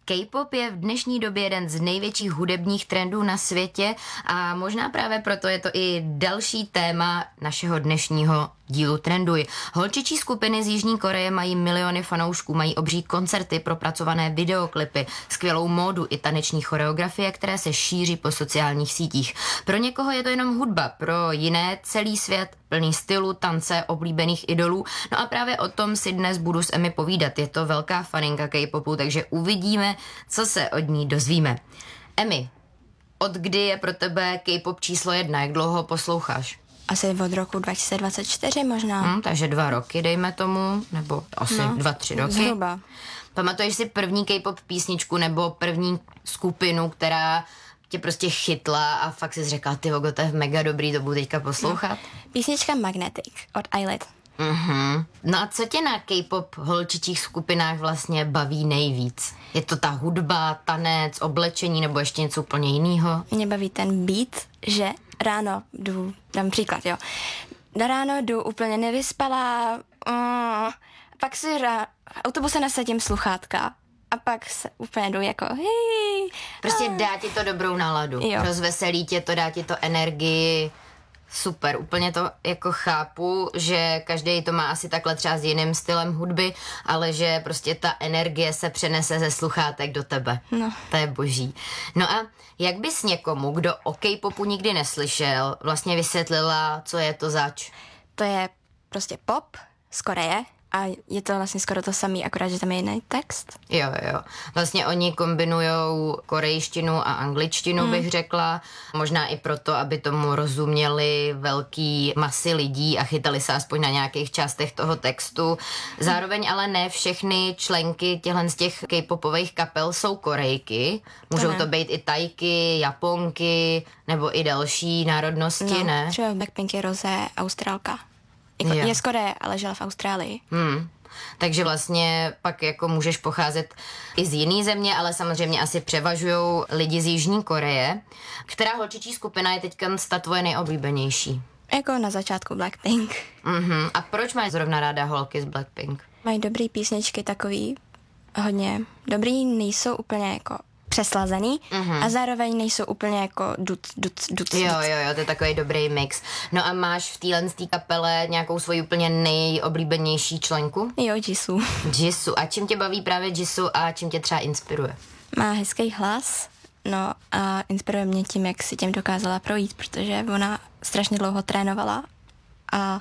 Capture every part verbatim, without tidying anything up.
K-pop je v dnešní době jeden z největších hudebních trendů na světě a možná právě proto je to i další téma našeho dnešního dílu Trenduj. Holčičí skupiny z Jižní Koreje mají miliony fanoušků, mají obří koncerty, propracované videoklipy, skvělou módu i taneční choreografie, které se šíří po sociálních sítích. Pro někoho je to jenom hudba, pro jiné celý svět plný stylu, tance, oblíbených idolů. No a právě o tom si dnes budu s Emi povídat. Je to velká faninka K-popu, takže uvidíme, co se od ní dozvíme. Emi, od kdy je pro tebe K-pop číslo jedna? Jak dlouho ho posloucháš? Asi od roku dva tisíce dvacet čtyři možná. Hmm, takže dva roky, dejme tomu, nebo asi no, dva, tři roky. Zhruba. Pamatuješ si první K-pop písničku nebo první skupinu, která tě prostě chytla a fakt jsi řekla, ty vogo, to je mega dobrý, to budu teďka poslouchat? No. Písnička Magnetic od Eyelid. Mhm. No a co tě na K-pop holčičích skupinách vlastně baví nejvíc? Je to ta hudba, tanec, oblečení nebo ještě něco úplně jiného? Mě baví ten beat, že ráno jdu, dám příklad, jo. Do ráno jdu úplně nevyspalá, mm, pak si rá, v autobuse nasadím sluchátka a pak se úplně jdu jako hej. Prostě dá ti to dobrou náladu, jo. Rozveselí tě to, dá ti to energii. Super, úplně to jako chápu, že každý to má asi takhle třeba s jiným stylem hudby, ale že prostě ta energie se přenese ze sluchátek do tebe. No. To je boží. No a jak bys někomu, kdo o K-popu nikdy neslyšel, vlastně vysvětlila, co je to zač? To je prostě pop z Koreje a je to vlastně skoro to samý, akorát, že tam je jiný text. Jo, jo. Vlastně oni kombinujou korejštinu a angličtinu, hmm. bych řekla. Možná i proto, aby tomu rozuměli velký masy lidí a chytali se aspoň na nějakých částech toho textu. Zároveň ale ne všechny členky těchhle z těch K-popových kapel jsou Korejky. Můžou to, to být i Tajky, Japonky nebo i další národnosti, no, ne? Třeba Blackpink je Rosé, Australka. Jako, je z Koreje, ale žila v Austrálii. Hmm. Takže vlastně pak jako můžeš pocházet i z jiný země, ale samozřejmě asi převažujou lidi z Jižní Koreje. Která holčičí skupina je teďka ta tvoje nejoblíbenější? Jako na začátku Blackpink. Mhm. A proč máš zrovna ráda holky z Blackpink? Mají dobrý písničky, takový hodně dobrý, nejsou úplně jako přeslazený mm-hmm. a zároveň nejsou úplně jako duc, duc, duc. Jo, jo, jo, to je takový dobrý mix. No a máš v téhle kapele nějakou svoji úplně nejoblíbenější členku? Jo, Jisoo. Jisoo. A čím tě baví právě Jisoo a čím tě třeba inspiruje? Má hezký hlas, no a inspiruje mě tím, jak si tím dokázala projít, protože ona strašně dlouho trénovala a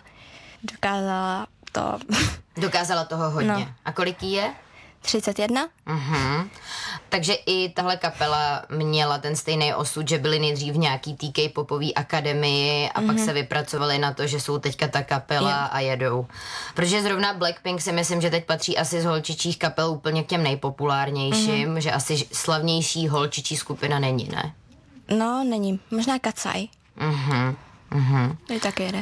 dokázala to... Dokázala toho hodně. No. A kolik jí je? třicet jedna. Mhm. Takže i tahle kapela měla ten stejný osud, že byli nejdřív v nějaký té K-popové akademii a mm-hmm. pak se vypracovali na to, že jsou teďka ta kapela yeah. a jedou. Protože zrovna Blackpink si myslím, že teď patří asi z holčičích kapel úplně k těm nejpopulárnějším, mm-hmm. že asi slavnější holčičí skupina není, ne? No, není. Možná Katsai. Mhm. Mhm. To taky jede.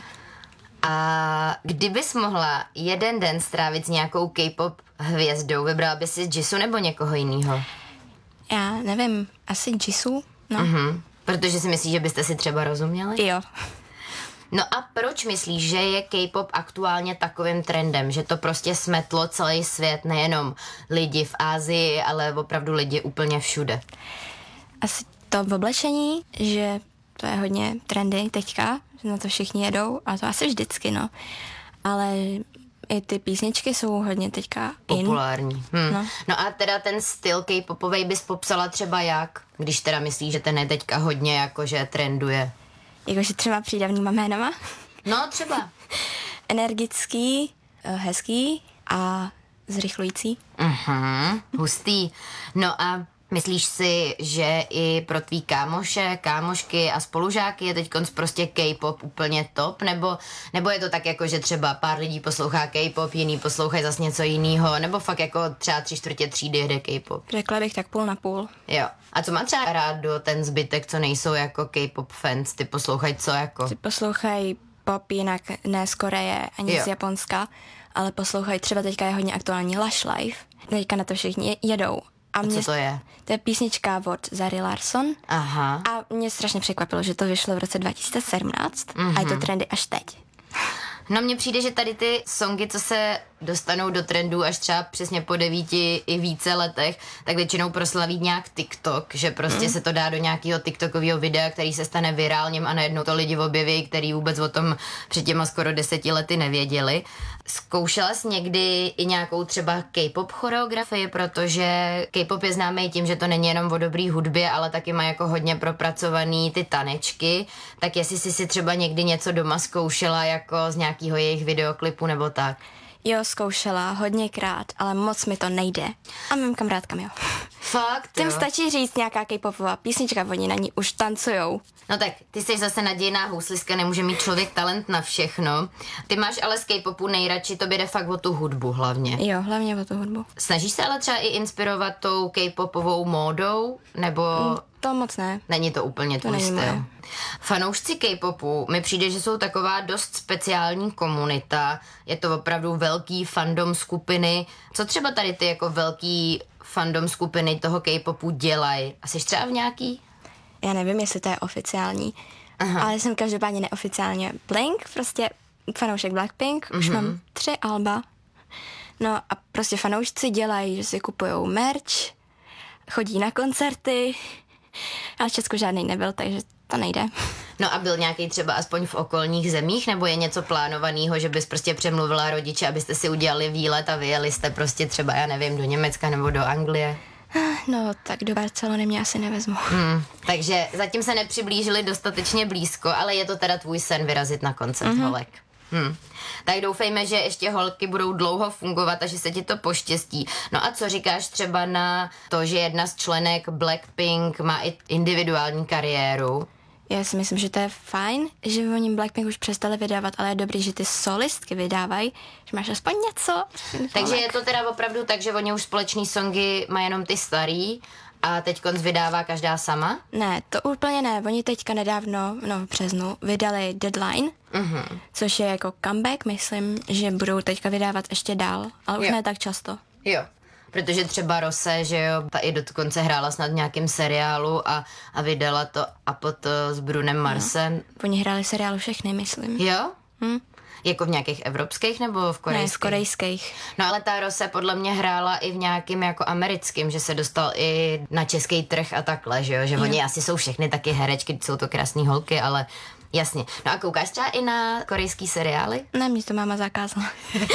A kdybys mohla jeden den strávit s nějakou K-pop hvězdou, vybrala bys si Jisoo nebo někoho jiného? Já nevím, asi Jisoo, no. Uh-huh. Protože si myslíš, že byste si třeba rozuměli? Jo. No a proč myslíš, že je K-pop aktuálně takovým trendem, že to prostě smetlo celý svět, nejenom lidi v Asii, ale opravdu lidi úplně všude? Asi to v oblečení, že to je hodně trendy teďka, že na to všichni jedou a to asi vždycky, no. Ale i ty písničky jsou hodně teďka in. Populární. Hm. No. no a teda ten styl K-popovej bys popsala třeba jak? Když teda myslíš, že ten je teďka hodně jakože trenduje. Jakože třeba přídavnýma jménama? No třeba. Energický, hezký a zrychlující. Mhm, hustý. No a myslíš si, že i pro tvý kámoše, kámošky a spolužáky je teďkonc prostě K-pop úplně top? Nebo, nebo je to tak jako, že třeba pár lidí poslouchá K-pop, jiný poslouchají zase něco jiného? Nebo fakt jako třeba tři čtvrtě třídy jede K-pop? Řekla bych tak půl na půl. Jo. A co má třeba rád do ten zbytek, co nejsou jako K-pop fans? Ty poslouchají co jako? Ty poslouchají pop jinak ne z Koreje ani jo. z Japonska, ale poslouchají třeba teďka je hodně aktuální Lush Life. Teďka na to všichni jedou. A, a mě, co to je? To je písnička od Zari Larsson. Aha. A mě strašně překvapilo, že to vyšlo v roce dva tisíce sedmnáct mm-hmm. a je to trendy až teď. No mně přijde, že tady ty songy, co se dostanou do trendu až třeba přesně po devíti i více letech, tak většinou proslaví nějak TikTok, že prostě mm. se to dá do nějakého TikTokového videa, který se stane virálním a najednou to lidi objeví, který vůbec o tom před těma skoro deseti lety nevěděli. Zkoušela jsi někdy i nějakou třeba K-pop choreografii, protože K-pop je známý tím, že to není jenom o dobrý hudbě, ale taky má jako hodně propracovaný ty tanečky, tak jestli jsi si třeba někdy něco doma zkoušela jako z nějakého jejich videoklipu nebo tak? Jo, zkoušela hodněkrát, ale moc mi to nejde. A mým kamarádkám, jo. Fakt, Tím jo. stačí říct nějaká K-popová písnička, oni na ní už tancujou. No tak, ty jsi zase nadějná houslistka, nemůže mít člověk talent na všechno. Ty máš ale z K-popu nejradši, tobě jde fakt o tu hudbu hlavně. Jo, hlavně o tu hudbu. Snažíš se ale třeba i inspirovat tou K-popovou módou, nebo... To moc ne. Není to úplně tvůj není styl. moje. Fanoušci K-popu mi přijde, že jsou taková dost speciální komunita. Je to opravdu velký fandom skupiny. Co třeba tady ty jako velký fandom skupiny toho K-popu dělají? A jsi třeba v nějaký? Já nevím, jestli to je oficiální, aha, ale jsem každopádně neoficiálně Blink, prostě fanoušek Blackpink, už mm-hmm. mám tři alba. No a prostě fanoušci dělají, že si kupujou merch, chodí na koncerty, ale v Česku žádný nebyl, takže to nejde. No a byl nějaký třeba aspoň v okolních zemích, nebo je něco plánovaného, že bys prostě přemluvila rodiče, abyste si udělali výlet a vyjeli jste prostě třeba, já nevím, do Německa nebo do Anglie? No, tak do Barcelony mě asi nevezmu. Hmm, takže zatím se nepřiblížili dostatečně blízko, ale je to teda tvůj sen vyrazit na koncert mm-hmm. holek. Hmm. Tak doufejme, že ještě holky budou dlouho fungovat a že se ti to poštěstí. No a co říkáš třeba na to, že jedna z členek Blackpink má i individuální kariéru? Já si myslím, že to je fajn, že oni Blackpink už přestali vydávat, ale je dobrý, že ty solistky vydávají, že máš aspoň něco. Takže je to teda opravdu tak, že oni už společný songy mají jenom ty starý a teď konc vydává každá sama? Ne, to úplně ne. Oni teďka nedávno, no v březnu, vydali Deadline, uh-huh. což je jako comeback, myslím, že budou teďka vydávat ještě dál, ale už jo. ne tak často. Jo. Protože třeba Rose, že jo, ta i dokonce hrála snad v nějakém seriálu a, a vydala to a potom s Brunem Marsem. No. Oni hráli seriálu všechny, myslím. Jo? Hm? Jako v nějakých evropských nebo v korejských? Ne, v korejských. No ale ta Rose podle mě hrála i v nějakým jako americkým, že se dostal i na český trh a takhle, že jo, že jo. Oni asi jsou všechny taky herečky, jsou to krásný holky, ale jasně. No a koukáš třeba i na korejský seriály? Ne, mě to máma zakázala.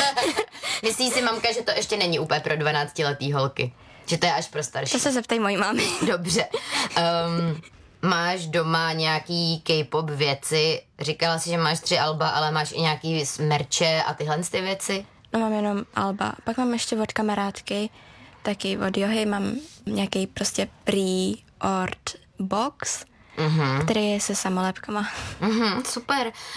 Myslí si mamka, že to ještě není úplně pro dvanáctiletý holky? Že to je až pro starší? To se zeptej mojí mámy. Dobře. Um, máš doma nějaký K-pop věci? Říkala jsi, že máš tři alba, ale máš i nějaký merče a tyhle ty věci? No mám jenom alba. Pak mám ještě od kamarádky, taky od Johy mám nějaký prostě pre-ord box, mm-hmm. který je se samolepkama. Mm-hmm, super.